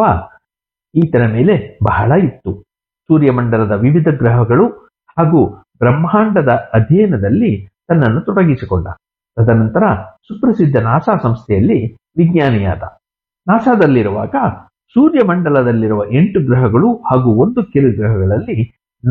ಈತನ ಮೇಲೆ ಬಹಳ ಇತ್ತು. ಸೂರ್ಯಮಂಡಲದ ವಿವಿಧ ಗ್ರಹಗಳು ಹಾಗೂ ಬ್ರಹ್ಮಾಂಡದ ಅಧ್ಯಯನದಲ್ಲಿ ತನ್ನನ್ನು ತೊಡಗಿಸಿಕೊಂಡ. ತದನಂತರ ಸುಪ್ರಸಿದ್ಧ ನಾಸಾ ಸಂಸ್ಥೆಯಲ್ಲಿ ವಿಜ್ಞಾನಿಯಾದ. ನಾಸಾದಲ್ಲಿರುವಾಗ ಸೂರ್ಯಮಂಡಲದಲ್ಲಿರುವ 8 ಗ್ರಹಗಳು ಹಾಗೂ 1 ಕಿರು ಗ್ರಹಗಳಲ್ಲಿ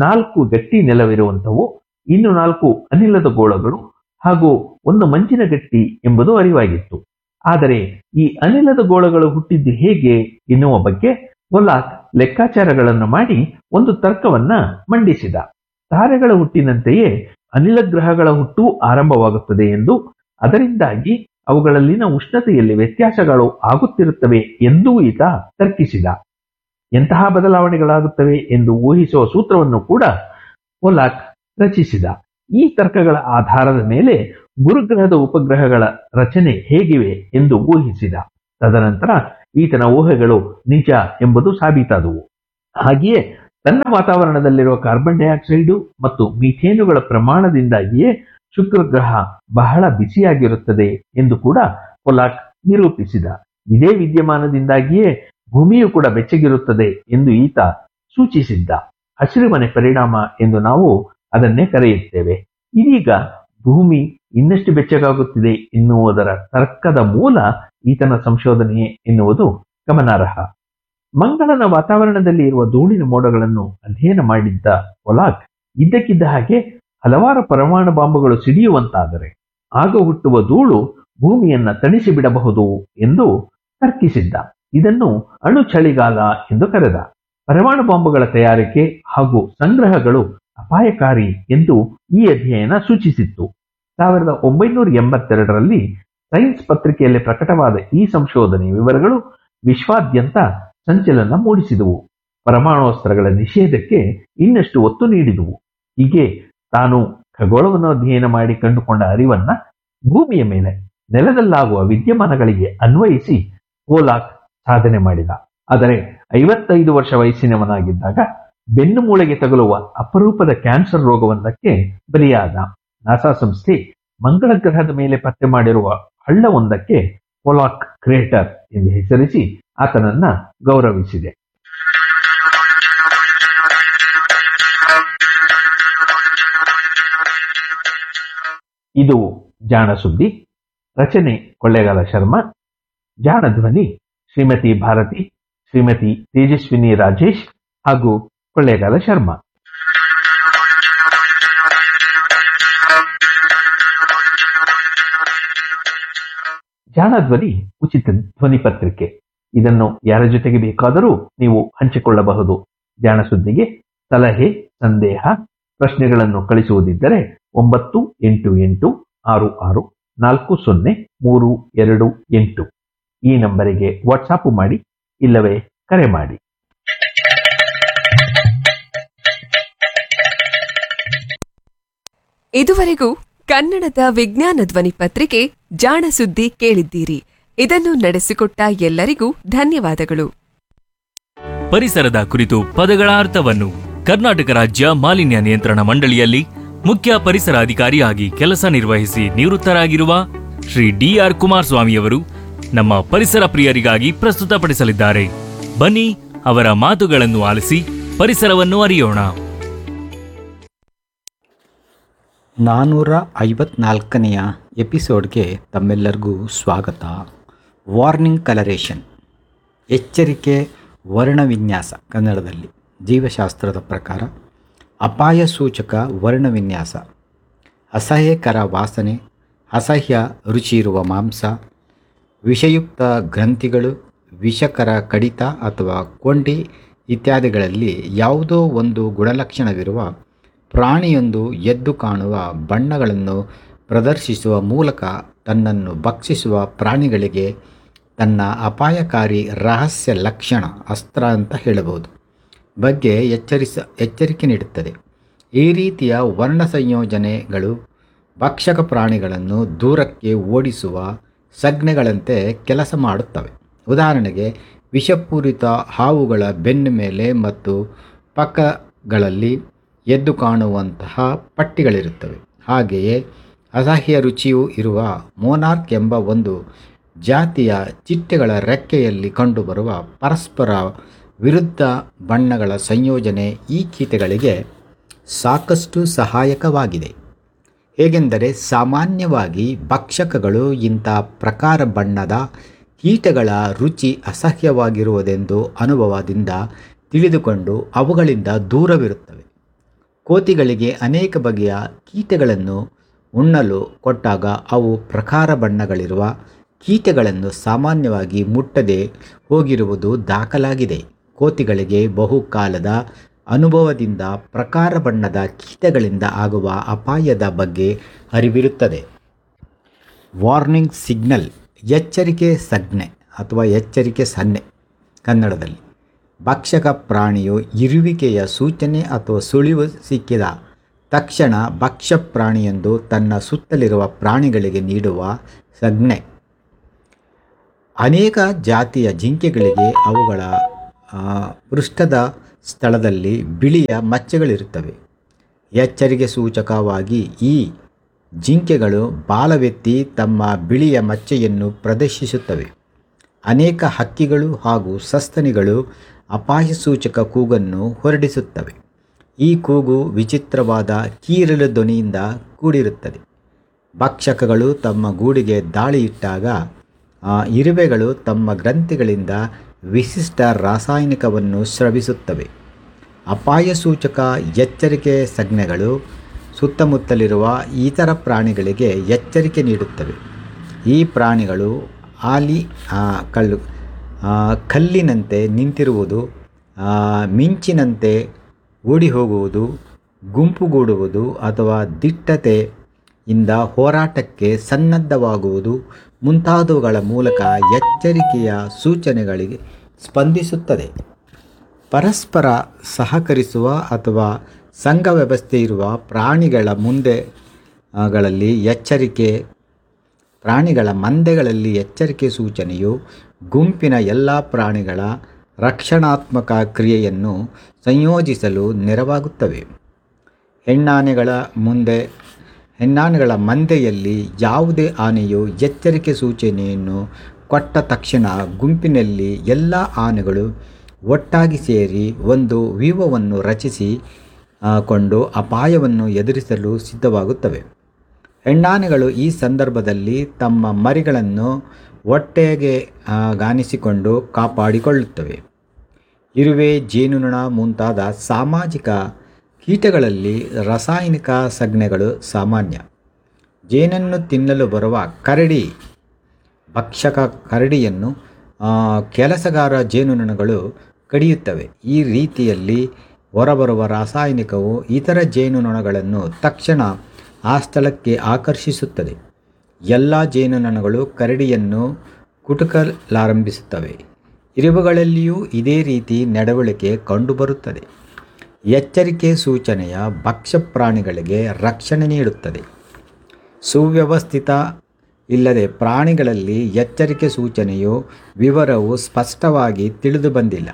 4 ಗಟ್ಟಿ ನೆಲವಿರುವಂಥವು, ಇನ್ನು 4 ಅನಿಲದ ಗೋಳಗಳು ಹಾಗೂ 1 ಮಂಜಿನ ಗಟ್ಟಿ ಎಂಬುದು ಅರಿವಾಗಿತ್ತು. ಆದರೆ ಈ ಅನಿಲದ ಗೋಳಗಳು ಹುಟ್ಟಿದ್ದು ಹೇಗೆ ಎನ್ನುವ ಬಗ್ಗೆ ಪೊಲಾಕ್ ಲೆಕ್ಕಾಚಾರಗಳನ್ನು ಮಾಡಿ ಒಂದು ತರ್ಕವನ್ನ ಮಂಡಿಸಿದ. ತಾರೆಗಳ ಹುಟ್ಟಿನಂತೆಯೇ ಅನಿಲ ಗ್ರಹಗಳ ಹುಟ್ಟು ಆರಂಭವಾಗುತ್ತದೆ ಎಂದು, ಅದರಿಂದಾಗಿ ಅವುಗಳಲ್ಲಿನ ಉಷ್ಣತೆಯಲ್ಲಿ ವ್ಯತ್ಯಾಸಗಳು ಆಗುತ್ತಿರುತ್ತವೆ ಎಂದೂ ಈತ ತರ್ಕಿಸಿದ. ಎಂತಹ ಬದಲಾವಣೆಗಳಾಗುತ್ತವೆ ಎಂದು ಊಹಿಸುವ ಸೂತ್ರವನ್ನು ಕೂಡ ಪೊಲಾಕ್ ರಚಿಸಿದ. ಈ ತರ್ಕಗಳ ಆಧಾರದ ಮೇಲೆ ಗುರುಗ್ರಹದ ಉಪಗ್ರಹಗಳ ರಚನೆ ಹೇಗಿವೆ ಎಂದು ಊಹಿಸಿದ. ತದನಂತರ ಈತನ ಊಹೆಗಳು ನಿಜ ಎಂಬುದು ಸಾಬೀತಾದವು. ಹಾಗೆಯೇ ತನ್ನ ವಾತಾವರಣದಲ್ಲಿರುವ ಕಾರ್ಬನ್ ಡೈಆಕ್ಸೈಡು ಮತ್ತು ಮೀಥೇನುಗಳ ಪ್ರಮಾಣದಿಂದಾಗಿಯೇ ಶುಕ್ರ ಗ್ರಹ ಬಹಳ ಬಿಸಿಯಾಗಿರುತ್ತದೆ ಎಂದು ಕೂಡ ಪೊಲಾಕ್ ನಿರೂಪಿಸಿದ. ಇದೇ ವಿದ್ಯಮಾನದಿಂದಾಗಿಯೇ ಭೂಮಿಯು ಕೂಡ ಬೆಚ್ಚಗಿರುತ್ತದೆ ಎಂದು ಈತ ಸೂಚಿಸಿದ್ದ. ಹಸಿರುಮನೆ ಪರಿಣಾಮ ಎಂದು ನಾವು ಅದನ್ನೇ ಕರೆಯುತ್ತೇವೆ. ಇದೀಗ ಭೂಮಿ ಇನ್ನಷ್ಟು ಬೆಚ್ಚಗಾಗುತ್ತಿದೆ ಎನ್ನುವುದರ ತರ್ಕದ ಮೂಲ ಈತನ ಸಂಶೋಧನೆಯೇ ಎನ್ನುವುದು ಗಮನಾರ್ಹ. ಮಂಗಳನ ವಾತಾವರಣದಲ್ಲಿ ಇರುವ ಧೂಳಿನ ಮೋಡಗಳನ್ನು ಅಧ್ಯಯನ ಮಾಡಿದ್ದ ಪೊಲಾಕ್ ಇದ್ದಕ್ಕಿದ್ದ ಹಾಗೆ ಹಲವಾರು ಪರಮಾಣು ಬಾಂಬುಗಳು ಸಿಡಿಯುವಂತಾದರೆ ಆಗ ಹುಟ್ಟುವ ಧೂಳು ಭೂಮಿಯನ್ನ ತಣಿಸಿ ಬಿಡಬಹುದು ಎಂದು ತರ್ಕಿಸಿದ್ದ. ಇದನ್ನು ಅಣು ಚಳಿಗಾಲ ಎಂದು ಕರೆದ. ಪರಮಾಣು ಬಾಂಬುಗಳ ತಯಾರಿಕೆ ಹಾಗೂ ಸಂಗ್ರಹಗಳು ಅಪಾಯಕಾರಿ ಎಂದು ಈ ಅಧ್ಯಯನ ಸೂಚಿಸಿತ್ತು. 1982ರಲ್ಲಿ ಸೈನ್ಸ್ ಪತ್ರಿಕೆಯಲ್ಲಿ ಪ್ರಕಟವಾದ ಈ ಸಂಶೋಧನೆ ವಿವರಗಳು ವಿಶ್ವಾದ್ಯಂತ ಸಂಚಲನ ಮೂಡಿಸಿದವು. ಪರಮಾಣುಸ್ತ್ರಗಳ ನಿಷೇಧಕ್ಕೆ ಇನ್ನಷ್ಟು ಒತ್ತು ನೀಡಿದುವು. ಹೀಗೆ ತಾನು ಖಗೋಳವನ್ನು ಅಧ್ಯಯನ ಮಾಡಿ ಕಂಡುಕೊಂಡ ಅರಿವನ್ನ ಭೂಮಿಯ ಮೇಲೆ ನೆಲದಲ್ಲಾಗುವ ವಿದ್ಯಮಾನಗಳಿಗೆ ಅನ್ವಯಿಸಿ ಪೊಲಾಕ್ ಸಾಧನೆ ಮಾಡಿದ. ಆದರೆ 55 ವರ್ಷ ವಯಸ್ಸಿನವನಾಗಿದ್ದಾಗ ಬೆನ್ನು ಮೂಳೆಗೆ ತಗುಲುವ ಅಪರೂಪದ ಕ್ಯಾನ್ಸರ್ ರೋಗವೊಂದಕ್ಕೆ ಬಲಿಯಾದ. ನಾಸಾ ಸಂಸ್ಥೆ ಮಂಗಳ ಗ್ರಹದ ಮೇಲೆ ಪತ್ತೆ ಮಾಡಿರುವ ಹಳ್ಳವೊಂದಕ್ಕೆ ಪೊಲಾಕ್ ಕ್ರೇಟರ್ ಎಂದು ಹೆಸರಿಸಿ ಆತನನ್ನ ಗೌರವಿಸಿದೆ. ಇದು ಜಾಣ ಸುದ್ದಿ. ರಚನೆ ಕೊಳ್ಳೇಗಾಲ ಶರ್ಮಾ. ಜಾಣ ಧ್ವನಿ ಶ್ರೀಮತಿ ಭಾರತಿ, ಶ್ರೀಮತಿ ತೇಜಸ್ವಿನಿ ರಾಜೇಶ್ ಹಾಗೂ ಕೊಳ್ಳೇಗಾಲ ಶರ್ಮಾ. ಜಾಣ ಧ್ವನಿ ಉಚಿತ ಧ್ವನಿ ಪತ್ರಿಕೆ. ಇದನ್ನು ಯಾರ ಜೊತೆಗೆ ಬೇಕಾದರೂ ನೀವು ಹಂಚಿಕೊಳ್ಳಬಹುದು. ಜಾಣ ಸುದ್ದಿಗೆ ಸಲಹೆ, ಸಂದೇಹ, ಪ್ರಶ್ನೆಗಳನ್ನು ಕಳಿಸುವುದಿದ್ದರೆ 9886640328 ಈ ನಂಬರಿಗೆ ವಾಟ್ಸಾಪ್ ಮಾಡಿ ಇಲ್ಲವೇ ಕರೆ ಮಾಡಿ. ಇದುವರೆಗೂ ಕನ್ನಡದ ವಿಜ್ಞಾನ ಧ್ವನಿ ಪತ್ರಿಕೆ ಜಾಣ ಸುದ್ದಿ ಕೇಳಿದ್ದೀರಿ. ಇದನ್ನು ನಡೆಸಿಕೊಟ್ಟ ಎಲ್ಲರಿಗೂ ಧನ್ಯವಾದಗಳು. ಪರಿಸರದ ಕುರಿತು ಪದಗಳ ಅರ್ಥವನ್ನು ಕರ್ನಾಟಕ ರಾಜ್ಯ ಮಾಲಿನ್ಯ ನಿಯಂತ್ರಣ ಮಂಡಳಿಯಲ್ಲಿ ಮುಖ್ಯ ಪರಿಸರ ಅಧಿಕಾರಿಯಾಗಿ ಕೆಲಸ ನಿರ್ವಹಿಸಿ ನಿವೃತ್ತರಾಗಿರುವ ಶ್ರೀ ಡಿ.ಆರ್. ಕುಮಾರಸ್ವಾಮಿಯವರು ನಮ್ಮ ಪರಿಸರ ಪ್ರಿಯರಿಗಾಗಿ ಪ್ರಸ್ತುತಪಡಿಸಲಿದ್ದಾರೆ. ಬನ್ನಿ ಅವರ ಮಾತುಗಳನ್ನು ಆಲಿಸಿ ಪರಿಸರವನ್ನು ಅರಿಯೋಣ. 454ನೆಯ ಎಪಿಸೋಡ್ಗೆ ತಮ್ಮೆಲ್ಲರಿಗೂ ಸ್ವಾಗತ. ವಾರ್ನಿಂಗ್ ಕಲರೇಷನ್, ಎಚ್ಚರಿಕೆ ವರ್ಣವಿನ್ಯಾಸ. ಕನ್ನಡದಲ್ಲಿ ಜೀವಶಾಸ್ತ್ರದ ಪ್ರಕಾರ ಅಪಾಯ ಸೂಚಕ ವರ್ಣವಿನ್ಯಾಸ: ಅಸಹ್ಯಕರ ವಾಸನೆ, ಅಸಹ್ಯ ರುಚಿಯಿರುವ ಮಾಂಸ, ವಿಷಯುಕ್ತ ಗ್ರಂಥಿಗಳು, ವಿಷಕರ ಕಡಿತ ಅಥವಾ ಕೊಂಡಿ ಇತ್ಯಾದಿಗಳಲ್ಲಿ ಯಾವುದೋ ಒಂದು ಗುಣಲಕ್ಷಣವಿರುವ ಪ್ರಾಣಿಯೊಂದು ಎದ್ದು ಕಾಣುವ ಬಣ್ಣಗಳನ್ನು ಪ್ರದರ್ಶಿಸುವ ಮೂಲಕ ತನ್ನನ್ನು ಭಕ್ಷಿಸುವ ಪ್ರಾಣಿಗಳಿಗೆ ತನ್ನ ಅಪಾಯಕಾರಿ ರಹಸ್ಯ ಲಕ್ಷಣ, ಅಸ್ತ್ರ ಅಂತ ಹೇಳಬಹುದು, ಬಗ್ಗೆ ಎಚ್ಚರಿಕೆ ನೀಡುತ್ತದೆ. ಈ ರೀತಿಯ ವರ್ಣ ಸಂಯೋಜನೆಗಳು ಭಕ್ಷಕ ಪ್ರಾಣಿಗಳನ್ನು ದೂರಕ್ಕೆ ಓಡಿಸುವ ಸಂಜ್ಞೆಗಳಂತೆ ಕೆಲಸ ಮಾಡುತ್ತವೆ. ಉದಾಹರಣೆಗೆ, ವಿಷಪೂರಿತ ಹಾವುಗಳ ಬೆನ್ನ ಮೇಲೆ ಮತ್ತು ಪಕ್ಕಗಳಲ್ಲಿ ಎದ್ದು ಕಾಣುವಂತಹ ಪಟ್ಟಿಗಳಿರುತ್ತವೆ. ಹಾಗೆಯೇ ಅಸಹ್ಯ ರುಚಿಯೂ ಇರುವ ಮೋನಾರ್ಕ್ ಎಂಬ ಒಂದು ಜಾತಿಯ ಚಿಟ್ಟೆಗಳ ರೆಕ್ಕೆಯಲ್ಲಿ ಕಂಡುಬರುವ ಪರಸ್ಪರ ವಿರುದ್ಧ ಬಣ್ಣಗಳ ಸಂಯೋಜನೆ ಈ ಕೀಟಗಳಿಗೆ ಸಾಕಷ್ಟು ಸಹಾಯಕವಾಗಿದೆ. ಹೇಗೆಂದರೆ, ಸಾಮಾನ್ಯವಾಗಿ ಭಕ್ಷಕಗಳು ಇಂಥ ಪ್ರಕಾರ ಬಣ್ಣದ ಕೀಟಗಳ ರುಚಿ ಅಸಹ್ಯವಾಗಿರುವುದೆಂದು ಅನುಭವದಿಂದ ತಿಳಿದುಕೊಂಡು ಅವುಗಳಿಂದ ದೂರವಿರುತ್ತವೆ. ಕೋತಿಗಳಿಗೆ ಅನೇಕ ಬಗೆಯ ಕೀಟಗಳನ್ನು ಉಣ್ಣಲು ಕೊಟ್ಟಾಗ ಅವು ಪ್ರಕಾರ ಬಣ್ಣಗಳಿರುವ ಕೀಟಗಳನ್ನು ಸಾಮಾನ್ಯವಾಗಿ ಮುಟ್ಟದೆ ಹೋಗಿರುವುದು ದಾಖಲಾಗಿದೆ. ಕೋತಿಗಳಿಗೆ ಬಹುಕಾಲದ ಅನುಭವದಿಂದ ಪ್ರಕಾರ ಬಣ್ಣದ ಕೀಟಗಳಿಂದ ಆಗುವ ಅಪಾಯದ ಬಗ್ಗೆ ಅರಿವಿರುತ್ತದೆ. ವಾರ್ನಿಂಗ್ ಸಿಗ್ನಲ್, ಎಚ್ಚರಿಕೆ ಸಂಜ್ಞೆ ಅಥವಾ ಎಚ್ಚರಿಕೆ ಸನ್ನೆ. ಕನ್ನಡದಲ್ಲಿ ಭಕ್ಷಕ ಪ್ರಾಣಿಯು ಇರುವಿಕೆಯ ಸೂಚನೆ ಅಥವಾ ಸುಳಿವು ಸಿಕ್ಕಿದ ತಕ್ಷಣ ಭಕ್ಷ್ಯ ಪ್ರಾಣಿಯೊಂದು ತನ್ನ ಸುತ್ತಲಿರುವ ಪ್ರಾಣಿಗಳಿಗೆ ನೀಡುವ ಸಂಜ್ಞೆ. ಅನೇಕ ಜಾತಿಯ ಜಿಂಕೆಗಳಿಗೆ ಅವುಗಳ ಪೃಷ್ಠದ ಸ್ಥಳದಲ್ಲಿ ಬಿಳಿಯ ಮಚ್ಚೆಗಳಿರುತ್ತವೆ. ಎಚ್ಚರಿಕೆ ಸೂಚಕವಾಗಿ ಈ ಜಿಂಕೆಗಳು ಬಾಲವೆತ್ತಿ ತಮ್ಮ ಬಿಳಿಯ ಮಚ್ಚೆಯನ್ನು ಪ್ರದರ್ಶಿಸುತ್ತವೆ. ಅನೇಕ ಹಕ್ಕಿಗಳು ಹಾಗೂ ಸಸ್ತನಿಗಳು ಅಪಾಯ ಸೂಚಕ ಕೂಗನ್ನು ಹೊರಡಿಸುತ್ತವೆ. ಈ ಕೂಗು ವಿಚಿತ್ರವಾದ ಕೀರಲು ಧ್ವನಿಯಿಂದ ಕೂಡಿರುತ್ತದೆ. ಭಕ್ಷಕಗಳು ತಮ್ಮ ಗೂಡಿಗೆ ದಾಳಿ ಇಟ್ಟಾಗ ಇರುವೆಗಳು ತಮ್ಮ ಗ್ರಂಥಿಗಳಿಂದ ವಿಶಿಷ್ಟ ರಾಸಾಯನಿಕವನ್ನು ಸ್ರವಿಸುತ್ತವೆ. ಅಪಾಯ ಸೂಚಕ ಎಚ್ಚರಿಕೆ ಸಂಜ್ಞೆಗಳು ಸುತ್ತಮುತ್ತಲಿರುವ ಇತರ ಪ್ರಾಣಿಗಳಿಗೆ ಎಚ್ಚರಿಕೆ ನೀಡುತ್ತವೆ. ಈ ಪ್ರಾಣಿಗಳು ಕಲ್ಲಿನಂತೆ ನಿಂತಿರುವುದು, ಮಿಂಚಿನಂತೆ ಓಡಿ ಹೋಗುವುದು, ಗುಂಪುಗೂಡುವುದು ಅಥವಾ ದಿಟ್ಟತೆಯಿಂದ ಹೋರಾಟಕ್ಕೆ ಸನ್ನದ್ಧವಾಗುವುದು ಮುಂತಾದವುಗಳ ಮೂಲಕ ಎಚ್ಚರಿಕೆಯ ಸೂಚನೆಗಳಿಗೆ ಸ್ಪಂದಿಸುತ್ತದೆ. ಪರಸ್ಪರ ಸಹಕರಿಸುವ ಅಥವಾ ಸಂಘ ವ್ಯವಸ್ಥೆ ಇರುವ ಪ್ರಾಣಿಗಳ ಮಂದೆಗಳಲ್ಲಿ ಎಚ್ಚರಿಕೆ ಸೂಚನೆಯು ಗುಂಪಿನ ಎಲ್ಲ ಪ್ರಾಣಿಗಳ ರಕ್ಷಣಾತ್ಮಕ ಕ್ರಿಯೆಯನ್ನು ಸಂಯೋಜಿಸಲು ನೆರವಾಗುತ್ತವೆ. ಹೆಣ್ಣಾನೆಗಳ ಮಂದೆಯಲ್ಲಿ ಯಾವುದೇ ಆನೆಯು ಎಚ್ಚರಿಕೆ ಸೂಚನೆಯನ್ನು ಕೊಟ್ಟ ತಕ್ಷಣ ಗುಂಪಿನಲ್ಲಿ ಎಲ್ಲ ಆನೆಗಳು ಒಟ್ಟಾಗಿ ಸೇರಿ ಒಂದು ವ್ಯೂಹವನ್ನು ರಚಿಸಿಕೊಂಡು ಅಪಾಯವನ್ನು ಎದುರಿಸಲು ಸಿದ್ಧವಾಗುತ್ತವೆ. ಹೆಣ್ಣಾನೆಗಳು ಈ ಸಂದರ್ಭದಲ್ಲಿ ತಮ್ಮ ಮರಿಗಳನ್ನು ಒಟ್ಟೆಗೆ ಗಾನಿಸಿಕೊಂಡು ಕಾಪಾಡಿಕೊಳ್ಳುತ್ತವೆ. ಇರುವೆ, ಜೇನುನೊಣ ಮುಂತಾದ ಸಾಮಾಜಿಕ ಕೀಟಗಳಲ್ಲಿ ರಾಸಾಯನಿಕ ಸಂಜ್ಞೆಗಳು ಸಾಮಾನ್ಯ. ಜೇನನ್ನು ತಿನ್ನಲು ಬರುವ ಭಕ್ಷಕ ಕರಡಿಯನ್ನು ಕೆಲಸಗಾರ ಜೇನುನೊಣಗಳು ಕಡಿಯುತ್ತವೆ. ಈ ರೀತಿಯಲ್ಲಿ ಹೊರಬರುವ ರಾಸಾಯನಿಕವು ಇತರ ಜೇನುನೊಣಗಳನ್ನು ತಕ್ಷಣ ಆ ಸ್ಥಳಕ್ಕೆ ಆಕರ್ಷಿಸುತ್ತದೆ. ಎಲ್ಲ ಜೇನುನೊಣಗಳು ಕರಡಿಯನ್ನು ಕುಟುಕಲಾರಂಭಿಸುತ್ತವೆ. ಇರುವೆಗಳಲ್ಲಿಯೂ ಇದೇ ರೀತಿ ನಡವಳಿಕೆ ಕಂಡುಬರುತ್ತದೆ. ಎಚ್ಚರಿಕೆ ಸೂಚನೆಯ ಭಕ್ಷ್ಯ ಪ್ರಾಣಿಗಳಿಗೆ ರಕ್ಷಣೆ ನೀಡುತ್ತದೆ. ಸುವ್ಯವಸ್ಥಿತ ಇಲ್ಲದೆ ಪ್ರಾಣಿಗಳಲ್ಲಿ ಎಚ್ಚರಿಕೆ ಸೂಚನೆಯು ವಿವರವು ಸ್ಪಷ್ಟವಾಗಿ ತಿಳಿದು ಬಂದಿಲ್ಲ.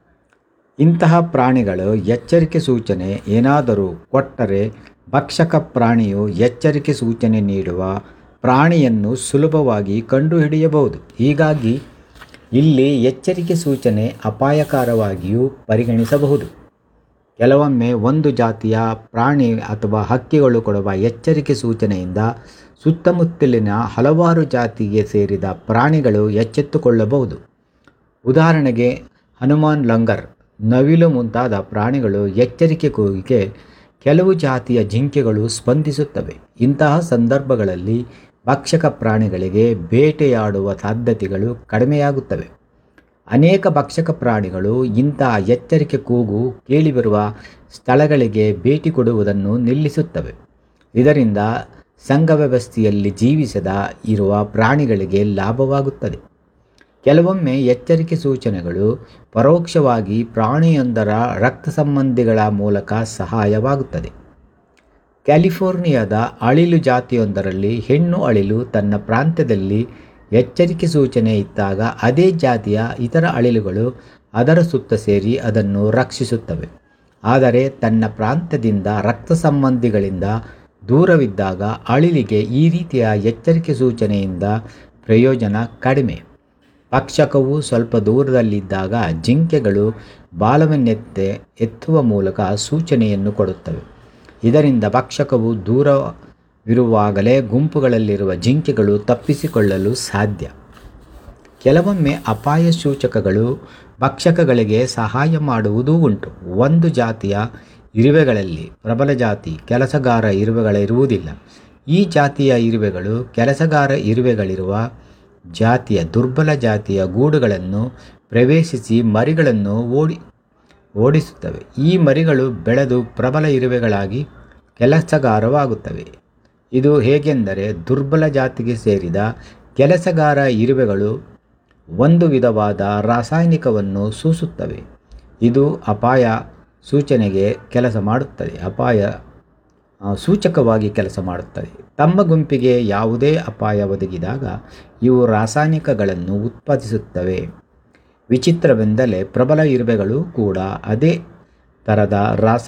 ಇಂತಹ ಪ್ರಾಣಿಗಳು ಎಚ್ಚರಿಕೆ ಸೂಚನೆ ಏನಾದರೂ ಕೊಟ್ಟರೆ ಭಕ್ಷಕ ಪ್ರಾಣಿಯು ಎಚ್ಚರಿಕೆ ಸೂಚನೆ ನೀಡುವ ಪ್ರಾಣಿಯನ್ನು ಸುಲಭವಾಗಿ ಕಂಡುಹಿಡಿಯಬಹುದು. ಹೀಗಾಗಿ ಇಲ್ಲಿ ಎಚ್ಚರಿಕೆ ಸೂಚನೆ ಅಪಾಯಕರವಾಗಿಯೂ ಪರಿಗಣಿಸಬಹುದು. ಕೆಲವೊಮ್ಮೆ ಒಂದು ಜಾತಿಯ ಪ್ರಾಣಿ ಅಥವಾ ಹಕ್ಕಿಗಳು ಕೊಡುವ ಎಚ್ಚರಿಕೆ ಸೂಚನೆಯಿಂದ ಸುತ್ತಮುತ್ತಲಿನ ಹಲವಾರು ಜಾತಿಗೆ ಸೇರಿದ ಪ್ರಾಣಿಗಳು ಎಚ್ಚೆತ್ತುಕೊಳ್ಳಬಹುದು. ಉದಾಹರಣೆಗೆ ಹನುಮಾನ್ ಲಂಗರ್, ನವಿಲು ಮುಂತಾದ ಪ್ರಾಣಿಗಳು ಎಚ್ಚರಿಕೆ ಕೂಗಿಗೆ ಕೆಲವು ಜಾತಿಯ ಜಿಂಕೆಗಳು ಸ್ಪಂದಿಸುತ್ತವೆ. ಇಂತಹ ಸಂದರ್ಭಗಳಲ್ಲಿ ಭಕ್ಷಕ ಪ್ರಾಣಿಗಳಿಗೆ ಬೇಟೆಯಾಡುವ ಸಾಧ್ಯತೆಗಳು ಕಡಿಮೆಯಾಗುತ್ತವೆ. ಅನೇಕ ಭಕ್ಷಕ ಪ್ರಾಣಿಗಳು ಇಂತಹ ಎಚ್ಚರಿಕೆ ಕೂಗು ಕೇಳಿಬರುವ ಸ್ಥಳಗಳಿಗೆ ಭೇಟಿ ಕೊಡುವುದನ್ನು ನಿಲ್ಲಿಸುತ್ತವೆ. ಇದರಿಂದ ಸಂಘ ವ್ಯವಸ್ಥೆಯಲ್ಲಿ ಜೀವಿಸದ ಇರುವ ಪ್ರಾಣಿಗಳಿಗೆ ಲಾಭವಾಗುತ್ತದೆ. ಕೆಲವೊಮ್ಮೆ ಎಚ್ಚರಿಕೆ ಸೂಚನೆಗಳು ಪರೋಕ್ಷವಾಗಿ ಪ್ರಾಣಿಯೊಂದರ ರಕ್ತ ಸಂಬಂಧಿಗಳ ಮೂಲಕ ಸಹಾಯವಾಗುತ್ತದೆ. ಕ್ಯಾಲಿಫೋರ್ನಿಯಾದ ಅಳಿಲು ಜಾತಿಯೊಂದರಲ್ಲಿ ಹೆಣ್ಣು ಅಳಿಲು ತನ್ನ ಪ್ರಾಂತ್ಯದಲ್ಲಿ ಎಚ್ಚರಿಕೆ ಸೂಚನೆ ಇದ್ದಾಗ ಅದೇ ಜಾತಿಯ ಇತರ ಅಳಿಲುಗಳು ಅದರ ಸುತ್ತ ಸೇರಿ ಅದನ್ನು ರಕ್ಷಿಸುತ್ತವೆ. ಆದರೆ ತನ್ನ ಪ್ರಾಂತ್ಯದಿಂದ ರಕ್ತ ಸಂಬಂಧಿಗಳಿಂದ ದೂರವಿದ್ದಾಗ ಅಳಿಲಿಗೆ ಈ ರೀತಿಯ ಎಚ್ಚರಿಕೆ ಸೂಚನೆಯಿಂದ ಪ್ರಯೋಜನ ಕಡಿಮೆ. ಭಕ್ಷಕವು ಸ್ವಲ್ಪ ದೂರದಲ್ಲಿದ್ದಾಗ ಜಿಂಕೆಗಳು ಎತ್ತುವ ಮೂಲಕ ಸೂಚನೆಯನ್ನು ಕೊಡುತ್ತವೆ. ಇದರಿಂದ ಭಕ್ಷಕವು ದೂರವಿರುವಾಗಲೇ ಗುಂಪುಗಳಲ್ಲಿರುವ ಜಿಂಕೆಗಳು ತಪ್ಪಿಸಿಕೊಳ್ಳಲು ಸಾಧ್ಯ. ಕೆಲವೊಮ್ಮೆ ಅಪಾಯ ಸೂಚಕಗಳು ಭಕ್ಷಕಗಳಿಗೆ ಸಹಾಯ ಮಾಡುವುದೂ ಉಂಟು. ಒಂದು ಜಾತಿಯ ಇರುವೆಗಳಲ್ಲಿ ಪ್ರಬಲ ಜಾತಿ ಕೆಲಸಗಾರ ಇರುವೆಗಳಿರುವುದಿಲ್ಲ. ಈ ಜಾತಿಯ ಇರುವೆಗಳು ಕೆಲಸಗಾರ ಇರುವೆಗಳಿರುವ ಜಾತಿಯ ದುರ್ಬಲ ಜಾತಿಯ ಗೂಡುಗಳನ್ನು ಪ್ರವೇಶಿಸಿ ಮರಿಗಳನ್ನು ಓಡಿಸುತ್ತವೆ. ಈ ಮರಿಗಳು ಬೆಳೆದು ಪ್ರಬಲ ಇರುವೆಗಳಾಗಿ ಕೆಲಸಗಾರವಾಗುತ್ತವೆ. ಇದು ಹೇಗೆಂದರೆ ದುರ್ಬಲ ಜಾತಿಗೆ ಸೇರಿದ ಕೆಲಸಗಾರ ಇರುವೆಗಳು ಒಂದು ವಿಧವಾದ ರಾಸಾಯನಿಕವನ್ನು ಸೂಸುತ್ತವೆ. ಇದು ಅಪಾಯ ಸೂಚನೆಗೆ ಕೆಲಸ ಮಾಡುತ್ತದೆ. ಅಪಾಯ ಸೂಚಕವಾಗಿ ಕೆಲಸ ಮಾಡುತ್ತದೆ. ತಮ್ಮ ಗುಂಪಿಗೆ ಯಾವುದೇ ಅಪಾಯ ಒದಗಿದಾಗ ಇವು ರಾಸಾಯನಿಕಗಳನ್ನು ಉತ್ಪಾದಿಸುತ್ತವೆ. ವಿಚಿತ್ರವೆಂದರೆ ಪ್ರಬಲ ಇರುವೆಗಳು ಕೂಡ ಅದೇ ಥರದ ರಾಸಾಯನಿಕ